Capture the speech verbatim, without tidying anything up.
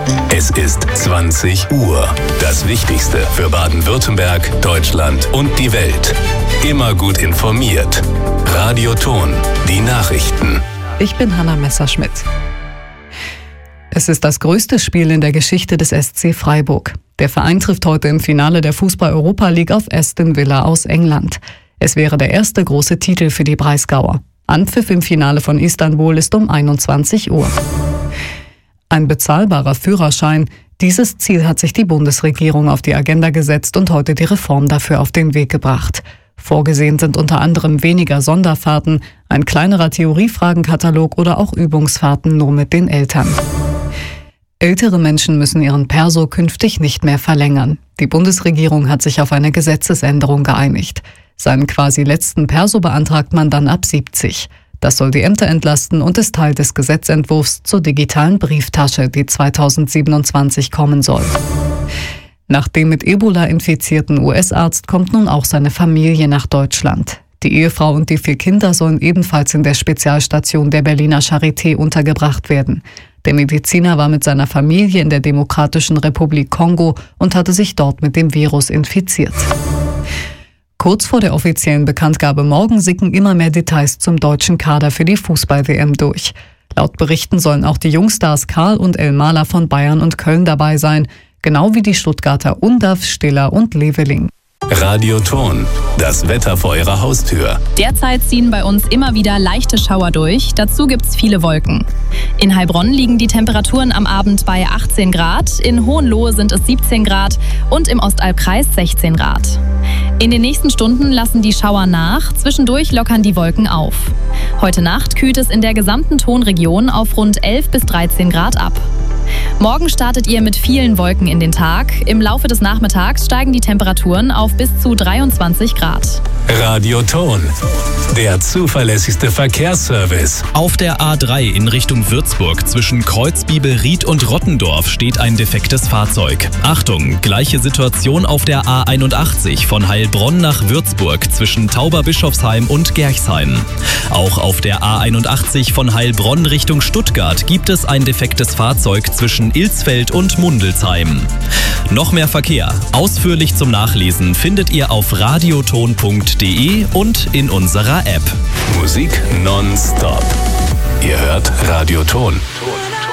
Es ist zwanzig Uhr. Das Wichtigste für Baden-Württemberg, Deutschland und die Welt. Immer gut informiert. Radio Ton, die Nachrichten. Ich bin Hanna Messerschmidt. Es ist das größte Spiel in der Geschichte des S C Freiburg. Der Verein trifft heute im Finale der Fußball-Europa League auf Aston Villa aus England. Es wäre der erste große Titel für die Breisgauer. Anpfiff im Finale von Istanbul ist um einundzwanzig Uhr. Ein bezahlbarer Führerschein. Dieses Ziel hat sich die Bundesregierung auf die Agenda gesetzt und heute die Reform dafür auf den Weg gebracht. Vorgesehen sind unter anderem weniger Sonderfahrten, ein kleinerer Theoriefragenkatalog oder auch Übungsfahrten nur mit den Eltern. Ältere Menschen müssen ihren Perso künftig nicht mehr verlängern. Die Bundesregierung hat sich auf eine Gesetzesänderung geeinigt. Seinen quasi letzten Perso beantragt man dann ab siebzig. Das soll die Ämter entlasten und ist Teil des Gesetzentwurfs zur digitalen Brieftasche, die zweitausendsiebenundzwanzig kommen soll. Nach dem mit Ebola infizierten U S-Arzt kommt nun auch seine Familie nach Deutschland. Die Ehefrau und die vier Kinder sollen ebenfalls in der Spezialstation der Berliner Charité untergebracht werden. Der Mediziner war mit seiner Familie in der Demokratischen Republik Kongo und hatte sich dort mit dem Virus infiziert. Kurz vor der offiziellen Bekanntgabe morgen sicken immer mehr Details zum deutschen Kader für die Fußball-W M durch. Laut Berichten sollen auch die Jungstars Karl und Elmaler von Bayern und Köln dabei sein, genau wie die Stuttgarter Undav, Stiller und Leveling. Radio Ton, das Wetter vor Ihrer Haustür. Derzeit ziehen bei uns immer wieder leichte Schauer durch, dazu gibt's viele Wolken. In Heilbronn liegen die Temperaturen am Abend bei achtzehn Grad, in Hohenlohe sind es siebzehn Grad und im Ostalbkreis sechzehn Grad. In den nächsten Stunden lassen die Schauer nach, zwischendurch lockern die Wolken auf. Heute Nacht kühlt es in der gesamten Tonregion auf rund elf bis dreizehn Grad ab. Morgen startet ihr mit vielen Wolken in den Tag. Im Laufe des Nachmittags steigen die Temperaturen auf bis zu dreiundzwanzig Grad. Radio Ton, der zuverlässigste Verkehrsservice. Auf der A drei in Richtung Würzburg zwischen Kreuzbibel-Ried und Rottendorf steht ein defektes Fahrzeug. Achtung, gleiche Situation auf der A einundachtzig von Heilbronn nach Würzburg zwischen Tauberbischofsheim und Gerchsheim. Auch auf der A einundachtzig von Heilbronn Richtung Stuttgart gibt es ein defektes Fahrzeug zwischen Ilsfeld und Mundelsheim. Noch mehr Verkehr, ausführlich zum Nachlesen, findet ihr auf radioton punkt de und in unserer App. Musik nonstop. Ihr hört Radio Ton.